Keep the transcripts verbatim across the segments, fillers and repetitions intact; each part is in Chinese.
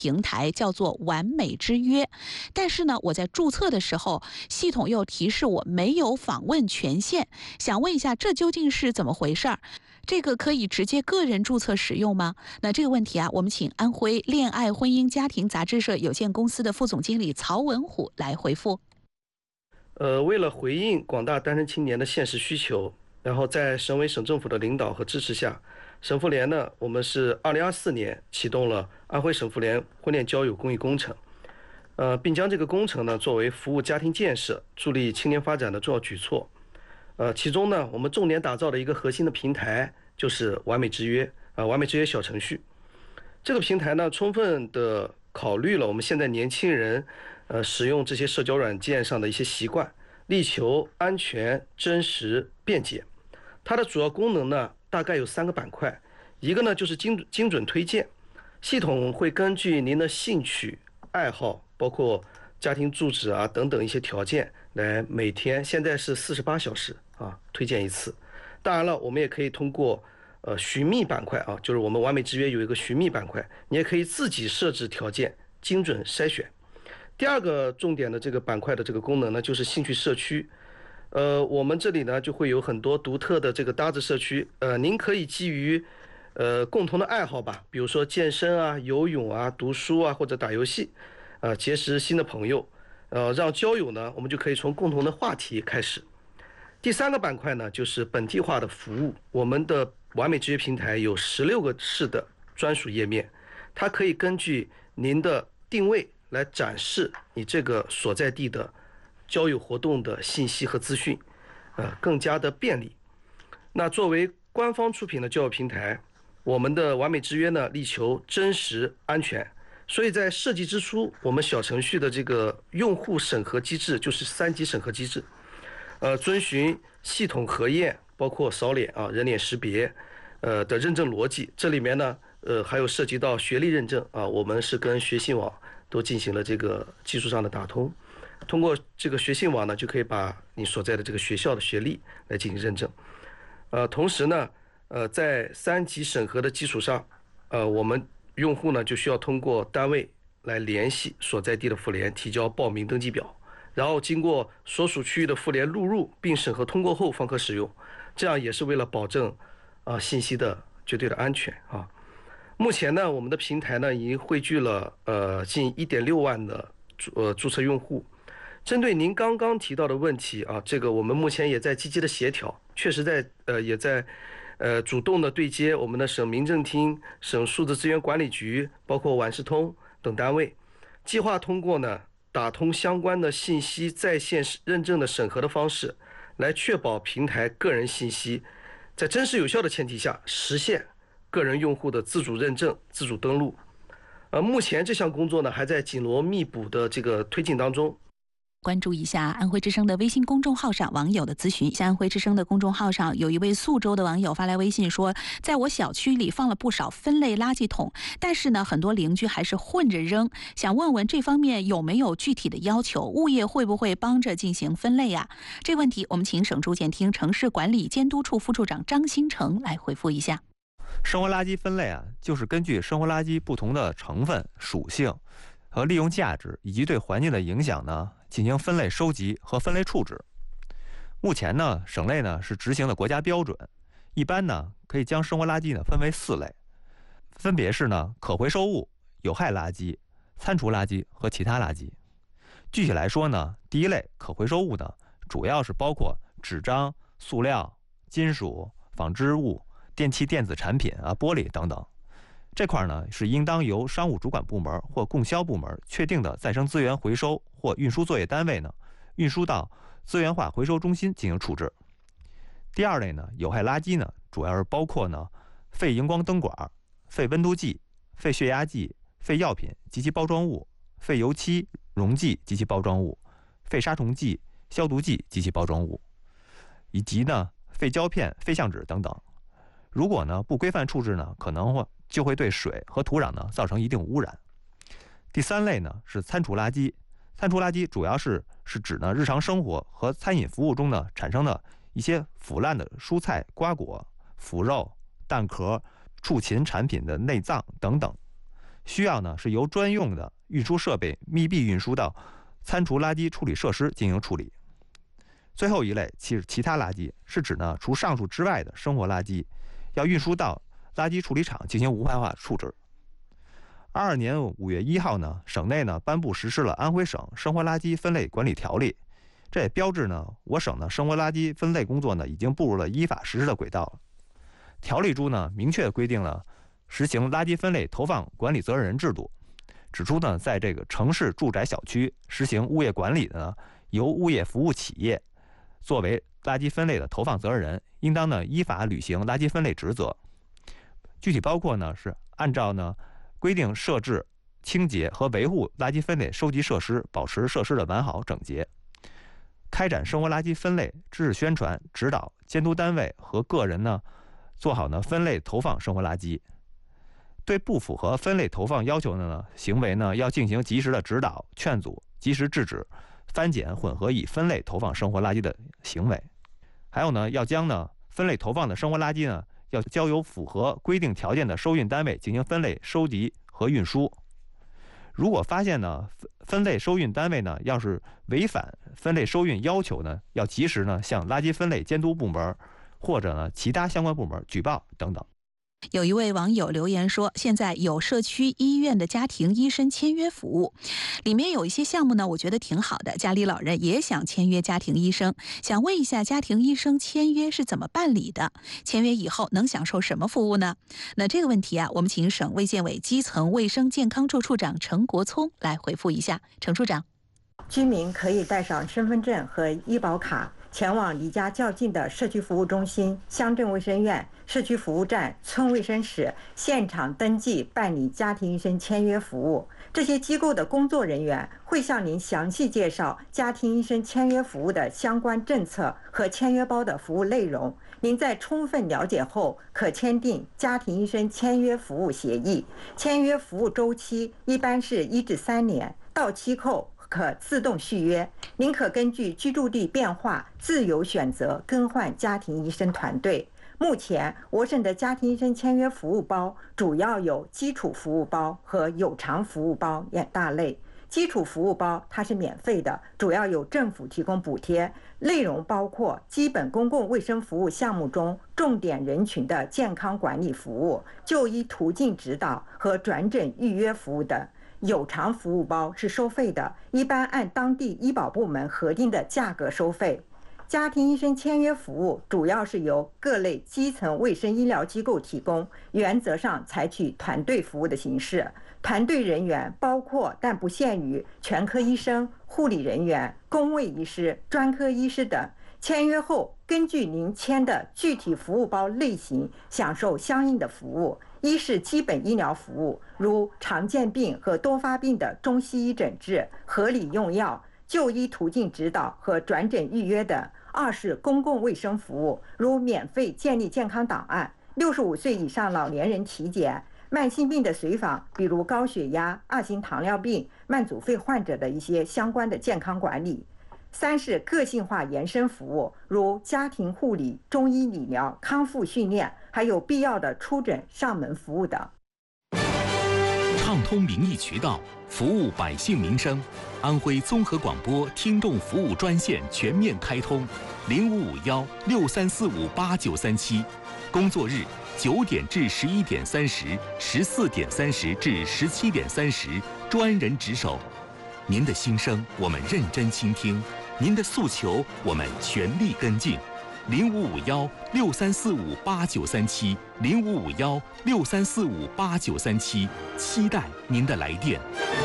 平台叫做完美之约，但是呢，我在注册的时候，系统又提示我没有访问权限，想问一下，这究竟是怎么回事儿？这个可以直接个人注册使用吗？那这个问题啊，我们请安徽恋爱婚姻家庭杂志社有限公司的副总经理曹文虎来回复。 呃，为了回应广大单身青年的现实需求，然后在省委省政府的领导和支持下，省妇联呢，我们是二零二四年启动了安徽省妇联婚恋交友公益工程，呃，并将这个工程呢作为服务家庭建设、助力青年发展的重要举措。呃，其中呢，我们重点打造的一个核心的平台就是完美之约啊、呃，完美之约小程序。这个平台呢，充分的考虑了我们现在年轻人呃使用这些社交软件上的一些习惯，力求安全、真实、便捷。它的主要功能呢，大概有三个板块，一个呢就是精精准推荐，系统会根据您的兴趣、爱好，包括家庭住址啊等等一些条件，来每天现在是四十八小时啊推荐一次。当然了，我们也可以通过呃寻觅板块啊，就是我们完美之约有一个寻觅板块，你也可以自己设置条件，精准筛选。第二个重点的这个板块的这个功能呢，就是兴趣社区。呃，我们这里呢就会有很多独特的这个搭子社区，呃，您可以基于呃共同的爱好吧，比如说健身啊、游泳啊、读书啊或者打游戏，呃，结识新的朋友，呃，让交友呢，我们就可以从共同的话题开始。第三个板块呢，就是本地化的服务。我们的完美之约平台有十六个市的专属页面，它可以根据您的定位来展示你这个所在地的交友活动的信息和资讯，呃，更加的便利。那作为官方出品的交友平台，我们的完美之约呢，力求真实、安全。所以在设计之初，我们小程序的这个用户审核机制就是三级审核机制，呃，遵循系统核验，包括扫脸啊、人脸识别，呃的认证逻辑。这里面呢，呃，还有涉及到学历认证啊，我们是跟学信网都进行了这个技术上的打通。通过这个学信网呢，就可以把你所在的这个学校的学历来进行认证。呃，同时呢，呃，在三级审核的基础上，呃，我们用户呢就需要通过单位来联系所在地的妇联，提交报名登记表，然后经过所属区域的妇联录入并审核通过后方可使用。这样也是为了保证啊、呃、信息的绝对的安全啊。目前呢，我们的平台呢已经汇聚了呃近一点六万的呃注册用户。针对您刚刚提到的问题啊，这个我们目前也在积极的协调，确实在呃也在呃主动的对接我们的省民政厅、省数字资源管理局，包括万事通等单位，计划通过呢打通相关的信息在线认证的审核的方式，来确保平台个人信息在真实有效的前提下，实现个人用户的自主认证、自主登录。呃，目前这项工作呢还在紧锣密鼓的这个推进当中。 关注一下安徽之声的微信公众号上网友的咨询。像安徽之声的公众号上有一位宿州的网友发来微信说，在我小区里放了不少分类垃圾桶，但是呢，很多邻居还是混着扔，想问问这方面有没有具体的要求，物业会不会帮着进行分类啊？这问题我们请省住建厅城市管理监督处副处长张新成来回复一下。 生活垃圾分类啊，就是根据生活垃圾不同的成分、属性和利用价值以及对环境的影响呢，进行分类收集和分类处置。目前呢，省内呢是执行的国家标准，一般呢可以将生活垃圾呢分为四类，分别是呢可回收物、有害垃圾、餐厨垃圾和其他垃圾。具体来说呢，第一类可回收物呢，主要是包括纸张、塑料、金属、纺织物、电器电子产品啊、玻璃等等。这块呢是应当由商务主管部门或供销部门确定的再生资源回收或运输作业单位呢，运输到资源化回收中心进行处置。第二类呢，有害垃圾呢，主要是包括呢废荧光灯管、废温度计、废血压计、废药品及其包装物、废油漆、溶剂及其包装物、废杀虫剂、消毒剂及其包装物，以及呢废胶片、废相纸等等。如果呢不规范处置呢，可能会就会对水和土壤呢造成一定污染。第三类呢是餐厨垃圾，餐厨垃圾主要是是指呢日常生活和餐饮服务中呢产生的一些腐烂的蔬菜、瓜果、腐肉、蛋壳、畜禽产品的内脏等等， 需要呢是由专用的运输设备密闭运输到餐厨垃圾处理设施进行处理。最后一类其实其他垃圾，是指呢除上述之外的生活垃圾，要运输到垃圾处理厂进行无害化处置。二二年五月一号呢，省内呢颁布实施了《安徽省生活垃圾分类管理条例》，这也标志呢我省呢生活垃圾分类工作呢已经步入了依法实施的轨道了。条例中呢明确规定了实行垃圾分类投放管理责任人制度，指出呢在这个城市住宅小区实行物业管理的呢，由物业服务企业作为垃圾分类的投放责任人，应当呢依法履行垃圾分类职责。具体包括呢是按照呢规定设置清洁和维护垃圾分类收集设施，保持设施的完好整洁，开展生活垃圾分类知识宣传指导，监督单位和个人呢做好呢分类投放生活垃圾。对不符合分类投放要求的呢行为呢，要进行及时的指导劝阻，及时制止翻检混合以分类投放生活垃圾的行为。还有呢，要将呢分类投放的生活垃圾呢，要交由符合规定条件的收运单位进行分类收集和运输。如果发现呢分类收运单位呢要是违反分类收运要求呢，要及时呢向垃圾分类监督部门或者呢其他相关部门举报等等。 有一位网友留言说，现在有社区医院的家庭医生签约服务，里面有一些项目呢，我觉得挺好的。家里老人也想签约家庭医生，想问一下，家庭医生签约是怎么办理的？签约以后能享受什么服务呢？那这个问题啊，我们请省卫健委基层卫生健康处处长陈国聪来回复一下。陈处长， 居民可以带上身份证和医保卡，前往离家较近的社区服务中心、乡镇卫生院、社区服务站、村卫生室现场登记办理家庭医生签约服务。这些机构的工作人员会向您详细介绍家庭医生签约服务的相关政策和签约包的服务内容。您在充分了解后，可签订家庭医生签约服务协议。签约服务周期一般是一至三年，到期后可自动续约。您可根据居住地变化自由选择更换家庭医生团队。目前，我省的家庭医生签约服务包主要有基础服务包和有偿服务包两大类。基础服务包它是免费的，主要由政府提供补贴，内容包括基本公共卫生服务项目中重点人群的健康管理服务、就医途径指导和转诊预约服务等。有偿服务包是收费的，一般按当地医保部门核定的价格收费。家庭医生签约服务主要是由各类基层卫生医疗机构提供，原则上采取团队服务的形式。团队人员包括但不限于全科医生、护理人员、公卫医师、专科医师等。签约后，根据您签的具体服务包类型，享受相应的服务。一是基本医疗服务，如常见病和多发病的中西医诊治、合理用药、就医途径指导和转诊预约等。二是公共卫生服务，如免费建立健康档案、六十五岁以上老年人体检、慢性病的随访，比如高血压、二型糖尿病、慢阻肺患者的一些相关的健康管理。三是个性化延伸服务，如家庭护理、中医理疗、康复训练，还有必要的出诊上门服务等。 畅通民意渠道，服务百姓民生。安徽综合广播听众服务专线全面开通，零五五幺六三四五八九三七，工作日九点至十一点三十，十四点三十至十七点三十，专人值守。您的心声我们认真倾听，您的诉求我们全力跟进。零五五幺六三四五八九三七，零五五幺六三四五八九三七，期待您的来电。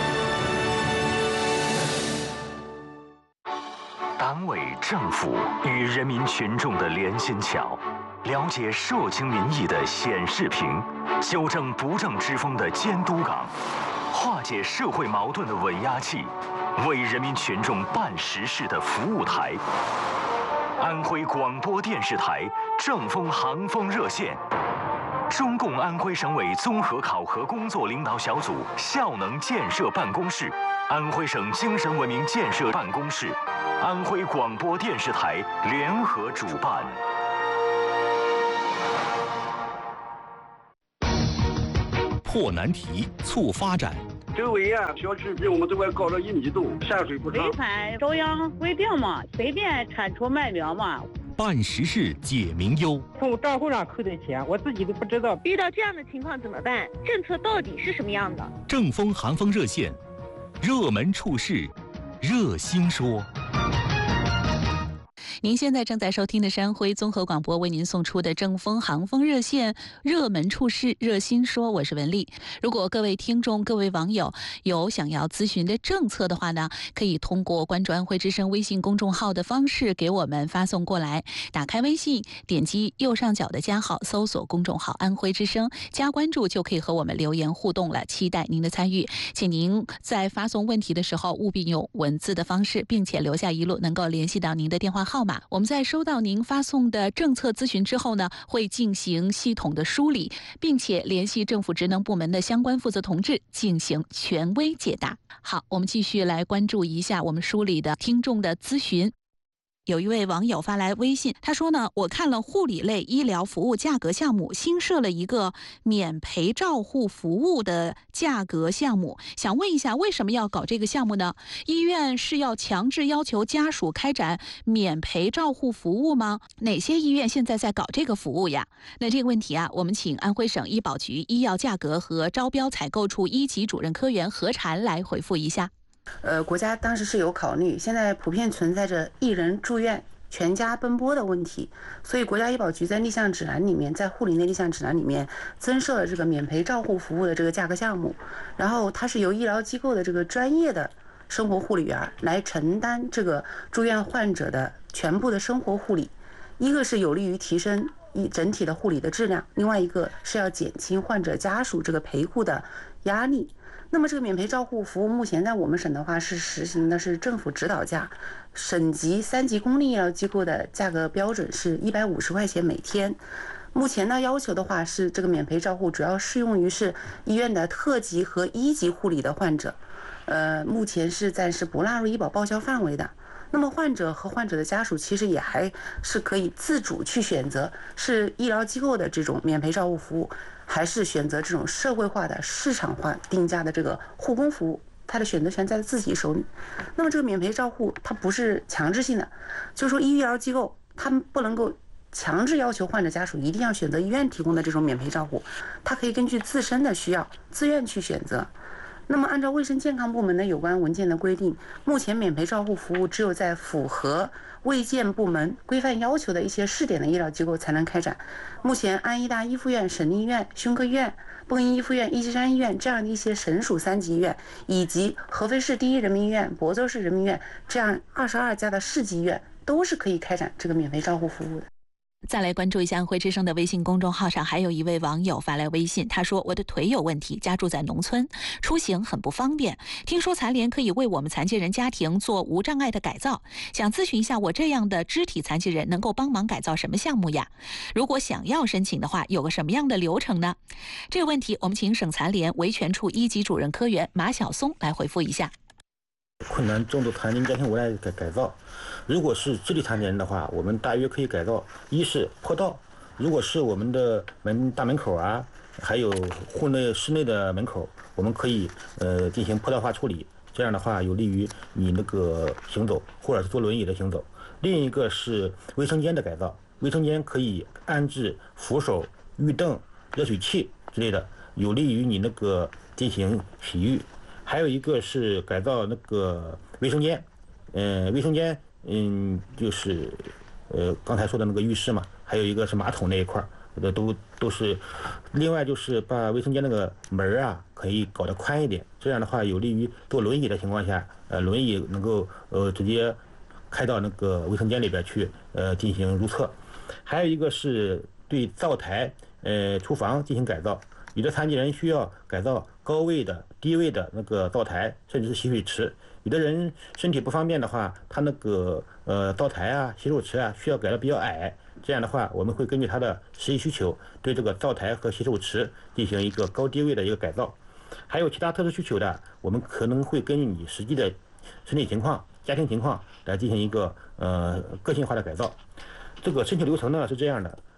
党委政府与人民群众的连心桥，了解社情民意的显示屏，修正不正之风的监督岗，化解社会矛盾的稳压器，为人民群众办实事的服务台。安徽广播电视台正风航风热线，中共安徽省委综合考核工作领导小组效能建设办公室，安徽省精神文明建设办公室，安徽广播电视台联合主办。 破难题，促发展。 周围啊，小区比我们这块高了一米多，山水不长。 违反中央规定嘛，随便产出卖苗嘛。 办实事解民忧， 从账户上扣的钱，我自己都不知道。 遇到这样的情况怎么办？政策到底是什么样的？ 正风寒风热线，热门处事，热心说。 您现在正在收听的是安徽综合广播为您送出的正风行风热线热门处事热心说，我是文丽。如果各位听众各位网友有想要咨询的政策的话呢，可以通过关注安徽之声微信公众号的方式给我们发送过来。打开微信，点击右上角的加号，搜索公众号安徽之声，加关注就可以和我们留言互动了，期待您的参与。请您在发送问题的时候务必用文字的方式，并且留下一路能够联系到您的电话号码。我们在收到您发送的政策咨询之后呢，会进行系统的梳理，并且联系政府职能部门的相关负责同志进行权威解答。好，我们继续来关注一下我们梳理的听众的咨询。有一位网友发来微信，他说呢，我看了护理类医疗服务价格项目，新设了一个免陪照护服务的价格项目，想问一下为什么要搞这个项目呢？医院是要强制要求家属开展免陪照护服务吗？哪些医院现在在搞这个服务呀？那这个问题啊，我们请安徽省医保局医药价格和招标采购处一级主任科员何婵来回复一下。 呃，国家当时是有考虑，现在普遍存在着一人住院全家奔波的问题，所以国家医保局在立项指南里面，在护理类立项指南里面增设了这个免陪照护服务的这个价格项目，然后它是由医疗机构的这个专业的生活护理员来承担这个住院患者的全部的生活护理，一个是有利于提升一整体的护理的质量，另外一个是要减轻患者家属这个陪护的压力。那么这个免陪照护服务目前在我们省的话是实行的是政府指导价，省级三级公立医疗机构的价格标准是一百五十块钱每天。目前呢要求的话是这个免陪照护主要适用于是医院的特级和一级护理的患者，呃，目前是暂时不纳入医保报销范围的。那么患者和患者的家属其实也还是可以自主去选择是医疗机构的这种免陪照护服务，还是选择这种社会化的市场化定价的这个护工服务，他的选择权在自己手里。那么这个免陪照护它不是强制性的，就是说医疗机构他们不能够强制要求患者家属一定要选择医院提供的这种免陪照护，他可以根据自身的需要自愿去选择。那么按照卫生健康部门的有关文件的规定，目前免陪照护服务只有在符合卫健部门规范要求的一些试点的医疗机构才能开展。目前安医大一附院、省立医院、胸科医院、蚌埠一附院、一级山医院这样的一些省属三级医院，以及合肥市第一人民医院、亳州市人民医院这样二十二家的市级医院都是可以开展这个免陪照护服务的。 再来关注一下安徽之声的微信公众号上，还有一位网友发来微信，他说：我的腿有问题，家住在农村，出行很不方便，听说残联可以为我们残疾人家庭做无障碍的改造，想咨询一下我这样的肢体残疾人能够帮忙改造什么项目呀？如果想要申请的话，有个什么样的流程呢？这个问题我们请省残联维权处一级主任科员马晓松来回复一下。 困难重度残疾人家庭无碍改改造，如果是肢体残疾人的话，我们大约可以改造一是坡道，如果是我们的门大门口啊，还有户内室内的门口，我们可以呃进行坡道化处理，这样的话有利于你那个行走，或者是坐轮椅的行走。另一个是卫生间的改造，卫生间可以安置扶手、浴凳、热水器之类的，有利于你那个进行洗浴。还有一个是改造那个卫生间，呃，卫生间，嗯，就是呃刚才说的那个浴室嘛，还有一个是马桶那一块儿，都都是。另外就是把卫生间那个门啊，可以搞得宽一点，这样的话有利于坐轮椅的情况下，呃，轮椅能够呃直接开到那个卫生间里边去，呃，进行如厕。还有一个是对灶台、呃厨房进行改造，有的残疾人需要改造高位的、低位的那个灶台，甚至是洗水池。有的人身体不方便的话，他那个呃灶台啊、洗手池啊需要改的比较矮。这样的话，我们会根据他的实际需求，对这个灶台和洗手池进行一个高低位的一个改造。还有其他特殊需求的，我们可能会根据你实际的身体情况、家庭情况来进行一个呃个性化的改造。这个申请流程呢是这样的，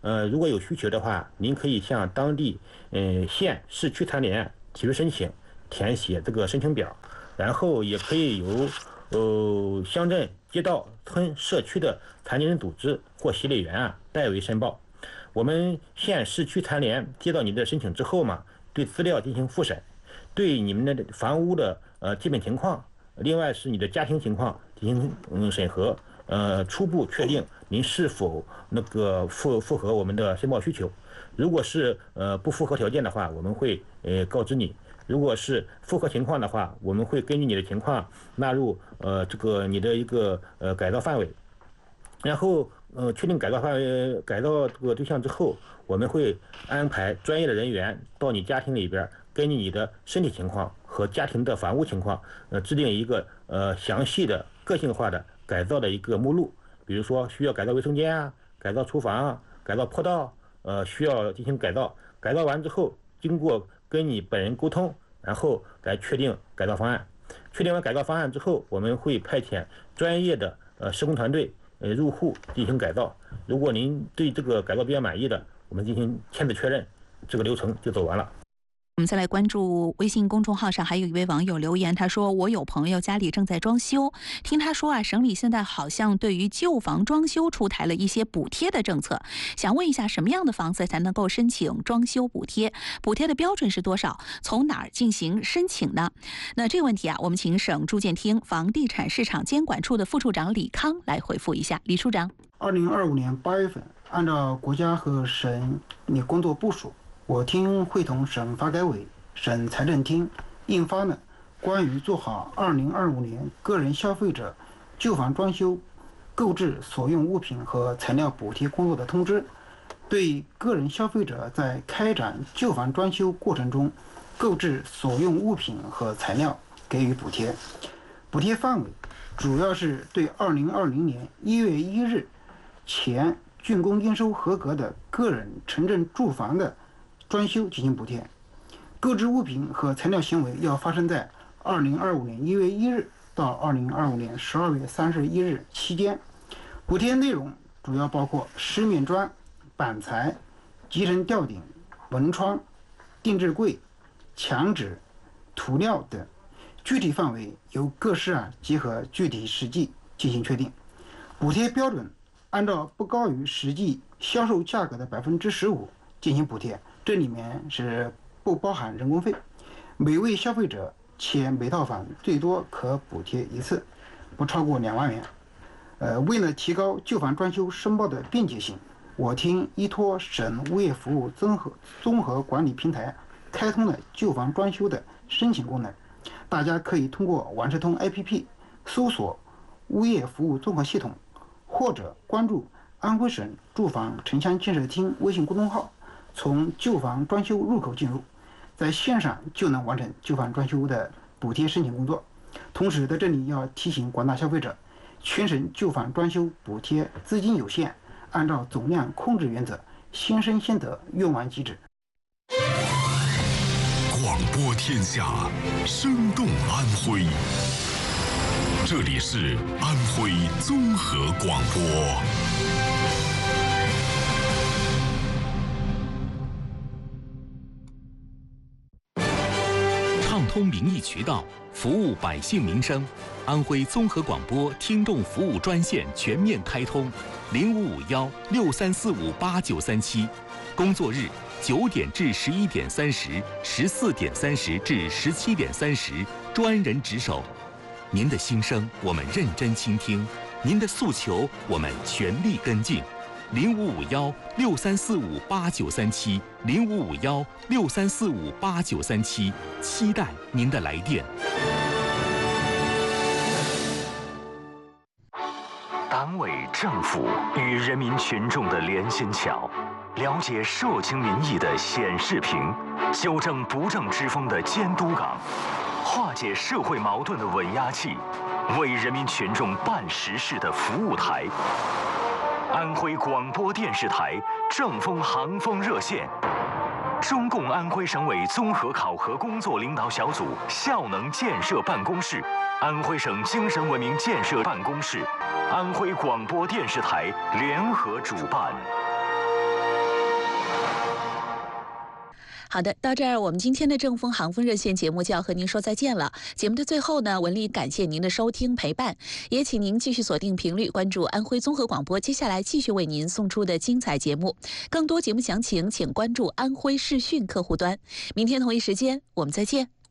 呃，如果有需求的话，您可以向当地呃县市区残联提出申请，填写这个申请表，然后也可以由呃乡镇、街道、村、社区的残疾人组织或协理员啊代为申报。我们县市区残联接到你的申请之后嘛，对资料进行复审，对你们的房屋的呃基本情况，另外是你的家庭情况进行嗯审核，呃初步确定您是否那个符符合我们的申报需求。如果是呃不符合条件的话，我们会呃告知你；如果是符合情况的话，我们会根据你的情况纳入呃这个你的一个呃改造范围，然后呃确定改造范围改造这个对象之后，我们会安排专业的人员到你家庭里边，根据你的身体情况和家庭的房屋情况，呃制定一个呃详细的个性化的改造的一个目录。比如说需要改造卫生间啊，改造厨房啊，改造坡道，呃需要进行改造。改造完之后，经过跟你本人沟通，然后来确定改造方案。确定完改造方案之后，我们会派遣专业的呃施工团队呃入户进行改造。如果您对这个改造比较满意的，我们进行签字确认，这个流程就走完了。 我们再来关注微信公众号上还有一位网友留言，他说我有朋友家里正在装修，听他说啊，省里现在好像对于旧房装修出台了一些补贴的政策，想问一下什么样的房子才能够申请装修补贴？补贴的标准是多少？从哪儿进行申请呢？那这个问题啊，我们请省住建厅房地产市场监管处的副处长李康来回复一下。李处长， 二零二五年八月份，按照国家和省里工作部署，我厅会同省发改委、省财政厅印发了关于做好二零二五年个人消费者旧房装修购置所用物品和材料补贴工作的通知，对个人消费者在开展旧房装修过程中购置所用物品和材料给予补贴。补贴范围主要是对二零二零年一月一日前竣工应收合格的个人城镇住房的装修进行补贴，购置物品和材料行为要发生在二零二五年一月一日到二零二五年十二月三十一日期间。补贴内容主要包括石面砖、板材、集成吊顶、文窗、定制柜、墙纸、涂料等，具体范围由各市啊结合具体实际进行确定。补贴标准按照不高于实际销售价格的百分之十五进行补贴，这里面是不包含人工费。每位消费者且每套房最多可补贴一次，不超过两万元。呃，为了提高旧房装修申报的便捷性，我厅依托省物业服务综合综合管理平台，开通了旧房装修的申请功能。大家可以通过网车通 A P P 搜索物业服务综合系统，或者关注安徽省住房城乡建设厅微信公众号，从旧房装修入口进入，在线上就能完成旧房装修的补贴申请工作。同时在这里要提醒广大消费者，全省旧房装修补贴资金有限，按照总量控制原则，先申先得，用完即止。 广播天下，生动安徽。这里是安徽综合广播。 畅通民意渠道，服务百姓民生。安徽综合广播听众服务专线全面开通，零五五幺六三四五八九三七，工作日九点至十一点三十，十四点三十至十七点三十，专人值守。您的心声我们认真倾听，您的诉求我们全力跟进。零五五幺六三四五八九三七，零五五幺六三四五八九三七，期待您的来电。 党委政府与人民群众的连心桥，了解社情民意的显示屏，纠正不正之风的监督岗，化解社会矛盾的稳压器，为人民群众办实事的服务台。安徽广播电视台正风航风热线，中共安徽省委综合考核工作领导小组效能建设办公室，安徽省精神文明建设办公室，安徽广播电视台联合主办。 好的，到这儿我们今天的正风航风热线节目就要和您说再见了。节目的最后呢，文丽感谢您的收听陪伴，也请您继续锁定频率，关注安徽综合广播，接下来继续为您送出的精彩节目。更多节目详情，请关注安徽视讯客户端。明天同一时间，我们再见。